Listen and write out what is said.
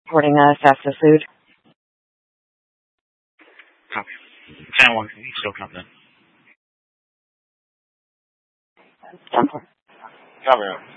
Reporting fast food. Copy. 10-1, still coming in. 10-4. Copy.